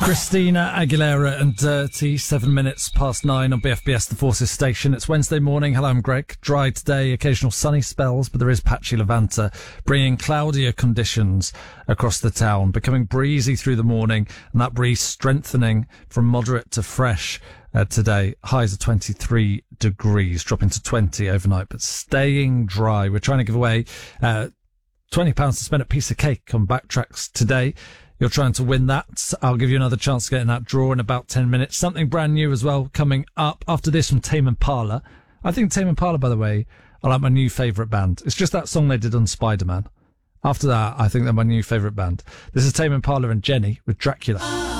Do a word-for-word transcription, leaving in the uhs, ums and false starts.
Christina Aguilera and Dirty, seven minutes past nine on B F B S, the Forces station. It's Wednesday morning. Hello, I'm Greg. Dry today, occasional sunny spells, but there is patchy Levanta, bringing cloudier conditions across the town, becoming breezy through the morning, and that breeze strengthening from moderate to fresh uh, today. Highs of twenty-three degrees, dropping to twenty overnight, but staying dry. We're trying to give away uh, twenty pounds to spend at Piece of Cake on Backtracks today. You're trying to win that. I'll give you another chance to get in that draw in about ten minutes. Something brand new as well coming up after this from Tame Impala. I think Tame Impala, by the way, are like my new favourite band. It's just that song they did on Spider-Man. After that, I think they're my new favourite band. This is Tame Impala and Jenny with Dracula.